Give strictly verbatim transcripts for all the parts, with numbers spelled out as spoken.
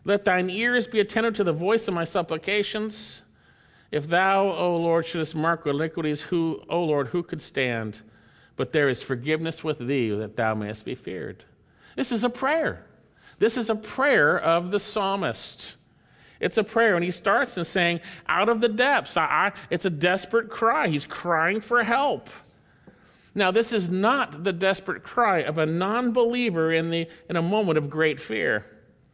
Let thine ears be attentive to the voice of my supplications. If thou, O Lord, shouldest mark iniquities, who, O Lord, who could stand? But there is forgiveness with thee, that thou mayest be feared. This is a prayer. This is a prayer of the psalmist. It's a prayer, and he starts in saying, out of the depths. I, I, it's a desperate cry. He's crying for help. Now, this is not the desperate cry of a non-believer in, the, in a moment of great fear.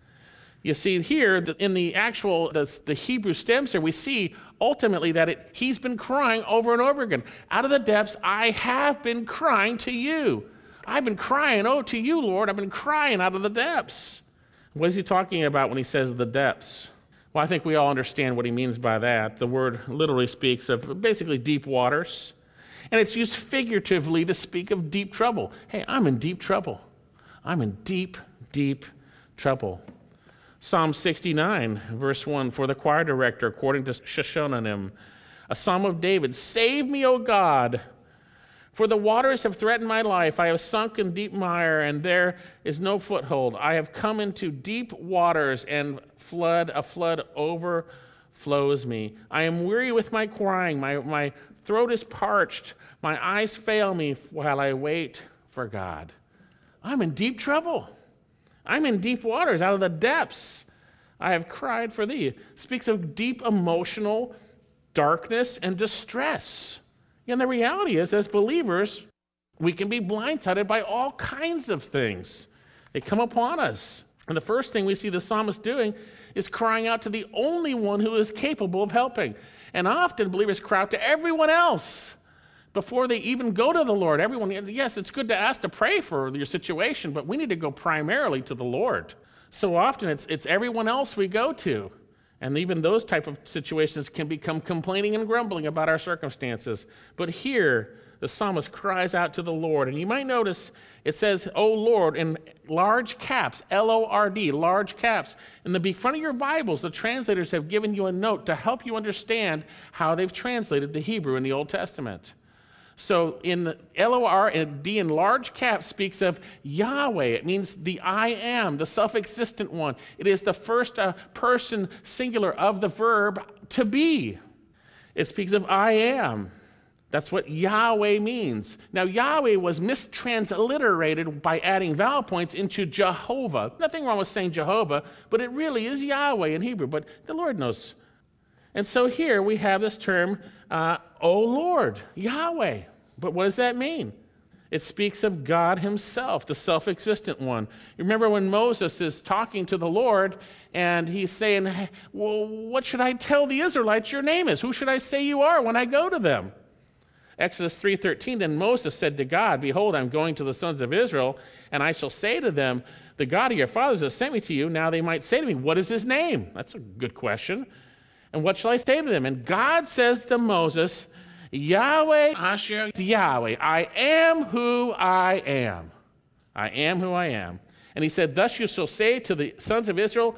You see here, in the actual, the, the Hebrew stems here, we see ultimately that it, he's been crying over and over again. Out of the depths, I have been crying to you. I've been crying, oh, to you, Lord. I've been crying out of the depths. What is he talking about when he says the depths? Well, I think we all understand what he means by that. The word literally speaks of basically deep waters. And it's used figuratively to speak of deep trouble. Hey, I'm in deep trouble. I'm in deep, deep trouble. Psalm sixty-nine, verse one, for the choir director, according to Shoshonanim, a psalm of David, save me, O God, for the waters have threatened my life. I have sunk in deep mire, and there is no foothold. I have come into deep waters, and flood, a flood overflows me. I am weary with my crying. My, my throat is parched. My eyes fail me while I wait for God. I'm in deep trouble. I'm in deep waters, out of the depths. I have cried for thee. It speaks of deep emotional darkness and distress. And the reality is, as believers, we can be blindsided by all kinds of things. They come upon us. And the first thing we see the psalmist doing is crying out to the only one who is capable of helping. And often believers cry out to everyone else before they even go to the Lord. Everyone, yes, it's good to ask to pray for your situation, but we need to go primarily to the Lord. So often it's it's everyone else we go to. And even those type of situations can become complaining and grumbling about our circumstances. But here, the psalmist cries out to the Lord. And you might notice it says, O Lord, in large caps, L O R D, large caps. In the front of your Bibles, the translators have given you a note to help you understand how they've translated the Hebrew in the Old Testament. So in L O R D in large caps speaks of Yahweh. It means the I am, the self-existent one. It is the first uh, person singular of the verb to be. It speaks of I am. That's what Yahweh means. Now, Yahweh was mistransliterated by adding vowel points into Jehovah. Nothing wrong with saying Jehovah, but it really is Yahweh in Hebrew, but the Lord knows. And so here we have this term, uh, O Lord, Yahweh. But what does that mean? It speaks of God himself, the self-existent one. You remember when Moses is talking to the Lord, and he's saying, well, what should I tell the Israelites your name is? Who should I say you are when I go to them? Exodus three thirteen, then Moses said to God, behold, I'm going to the sons of Israel, and I shall say to them, the God of your fathers has sent me to you. Now they might say to me, what is his name? That's a good question. And what shall I say to them? And God says to Moses, Yahweh Asher Yahweh, I am who I am. I am who I am. And he said, thus you shall say to the sons of Israel,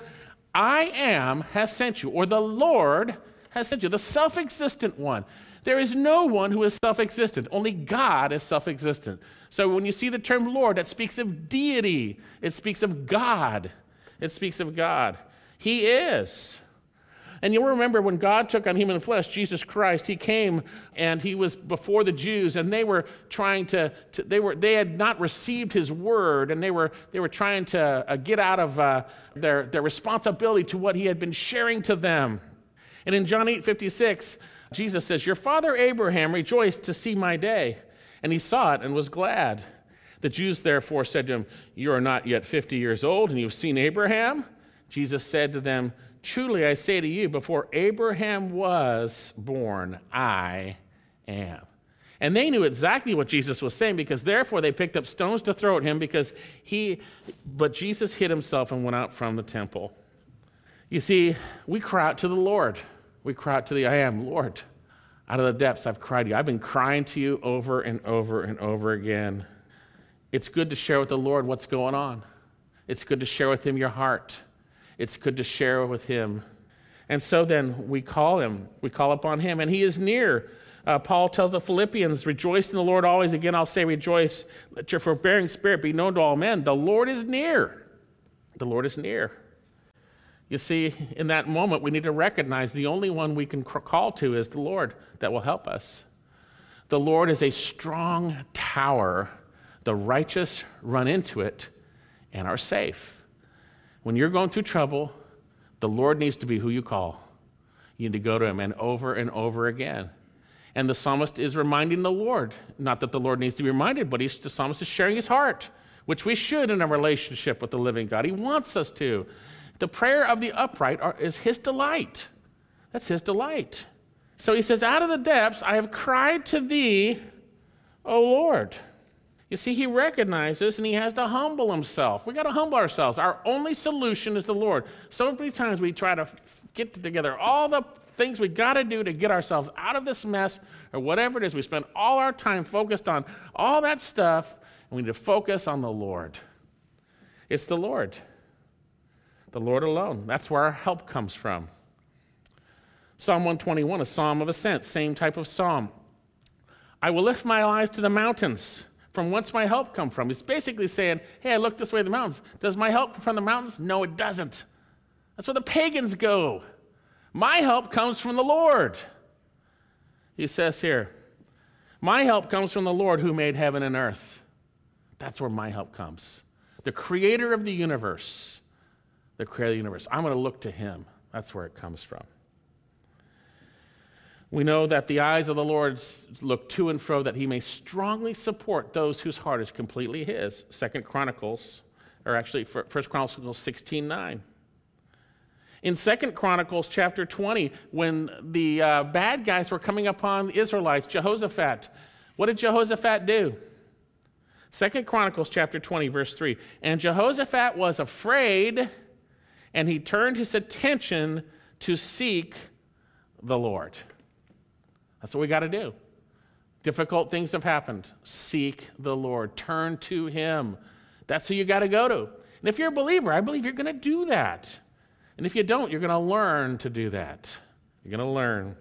I am has sent you, or the Lord has sent you, the self-existent one. There is no one who is self-existent. Only God is self-existent. So when you see the term Lord, that speaks of deity. It speaks of God. It speaks of God. He is. And you'll remember when God took on human flesh, Jesus Christ, he came and he was before the Jews, and they were trying to, to they were they had not received his word, and they were they were trying to uh, get out of uh, their their responsibility to what he had been sharing to them. And in John eight fifty-six, Jesus says, your father Abraham rejoiced to see my day, and he saw it and was glad. The Jews therefore said to him, you are not yet fifty years old, and you've seen Abraham? Jesus said to them, truly I say to you, before Abraham was born, I am. And they knew exactly what Jesus was saying, because therefore they picked up stones to throw at him, because he, but Jesus hid himself and went out from the temple. You see, we cry out to the Lord. We cry out to the I am, Lord. Out of the depths I've cried to you. I've been crying to you over and over and over again. It's good to share with the Lord what's going on. It's good to share with him your heart. It's good to share with him. And so then we call him. We call upon him, and he is near. Uh, Paul tells the Philippians, rejoice in the Lord always. Again, I'll say rejoice. Let your forbearing spirit be known to all men. The Lord is near. The Lord is near. You see, in that moment, we need to recognize the only one we can call to is the Lord that will help us. The Lord is a strong tower. The righteous run into it and are safe. When you're going through trouble, the Lord needs to be who you call. You need to go to him, and over and over again. And the psalmist is reminding the Lord, not that the Lord needs to be reminded, but he's, the psalmist is sharing his heart, which we should in a relationship with the living God. He wants us to. The prayer of the upright are, is his delight. That's his delight. So he says, out of the depths I have cried to thee, O Lord. You see, he recognizes and he has to humble himself. We got to humble ourselves. Our only solution is the Lord. So many times we try to get together all the things we got to do to get ourselves out of this mess or whatever it is. We spend all our time focused on all that stuff, and we need to focus on the Lord. It's the Lord. The Lord alone. That's where our help comes from. Psalm one twenty-one, a psalm of ascent, same type of psalm. I will lift my eyes to the mountains. From whence my help come from? He's basically saying, hey, I look this way at the mountains. Does my help come from the mountains? No, it doesn't. That's where the pagans go. My help comes from the Lord. He says here, my help comes from the Lord who made heaven and earth. That's where my help comes. The creator of the universe. The creator of the universe. I'm going to look to him. That's where it comes from. We know that the eyes of the Lord look to and fro that he may strongly support those whose heart is completely his. Second Chronicles, or actually First Chronicles sixteen nine. In Second Chronicles chapter twenty, when the uh, bad guys were coming upon the Israelites, Jehoshaphat, what did Jehoshaphat do? Second Chronicles chapter twenty, verse three. And Jehoshaphat was afraid, and he turned his attention to seek the Lord. That's what we got to do. Difficult things have happened. Seek the Lord. Turn to him. That's who you got to go to. And if you're a believer, I believe you're going to do that. And if you don't, you're going to learn to do that. You're going to learn.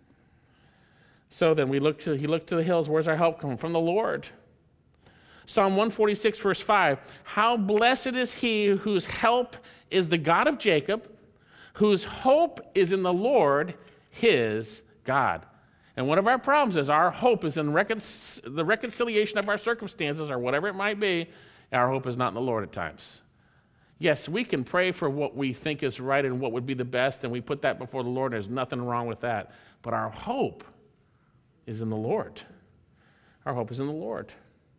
So then we look to, he looked to the hills. Where's our help come from? The Lord. Psalm one forty-six, verse five. How blessed is he whose help is the God of Jacob, whose hope is in the Lord, his God. And one of our problems is our hope is in recon- the reconciliation of our circumstances or whatever it might be. Our hope is not in the Lord at times. Yes, we can pray for what we think is right and what would be the best, and we put that before the Lord. There's nothing wrong with that. But our hope is in the Lord. Our hope is in the Lord.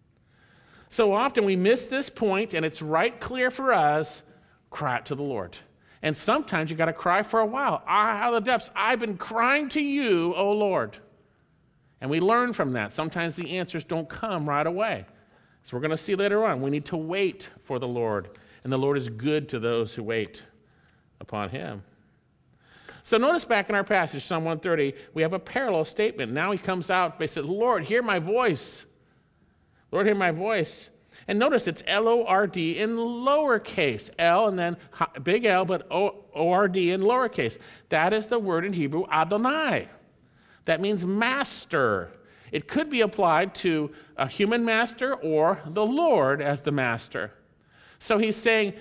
So often we miss this point, and it's right clear for us, cry out to the Lord. And sometimes you got to cry for a while. Out of the depths, I've been crying to you, O Lord. And we learn from that. Sometimes the answers don't come right away. So we're going to see later on, we need to wait for the Lord. And the Lord is good to those who wait upon him. So notice back in our passage, Psalm one thirty, we have a parallel statement. Now he comes out, they said, Lord, hear my voice. Lord, hear my voice. And notice it's L O R D in lowercase, L and then big L, but O R D in lowercase. That is the word in Hebrew, Adonai. That means master. It could be applied to a human master or the Lord as the master. So he's saying,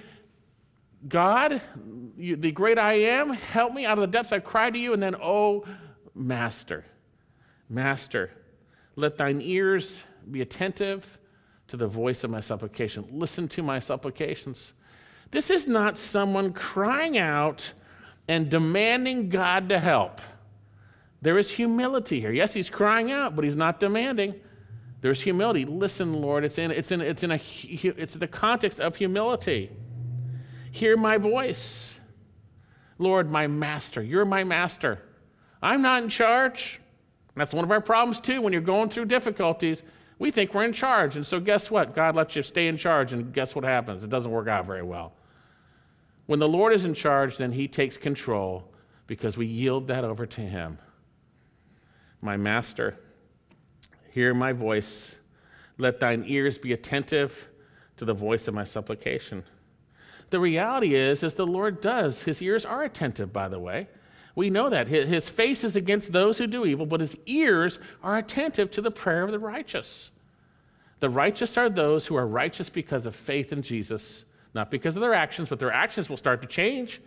God, you, the great I am, help me out of the depths I cry to you, and then, oh, master, master, let thine ears be attentive to the voice of my supplication. Listen to my supplications. This is not someone crying out and demanding God to help. There is humility here. Yes, he's crying out, but he's not demanding. There's humility. Listen, Lord, it's in it's in it's in a it's the context of humility. Hear my voice. Lord, my master. You're my master. I'm not in charge. That's one of our problems too when you're going through difficulties. We think we're in charge. And so guess what? God lets you stay in charge, and guess what happens? It doesn't work out very well. When the Lord is in charge, then he takes control because we yield that over to him. My master, hear my voice. Let thine ears be attentive to the voice of my supplication. The reality is, as the Lord does, his ears are attentive, by the way. We know that. His face is against those who do evil, but his ears are attentive to the prayer of the righteous. The righteous are those who are righteous because of faith in Jesus, not because of their actions, but their actions will start to change.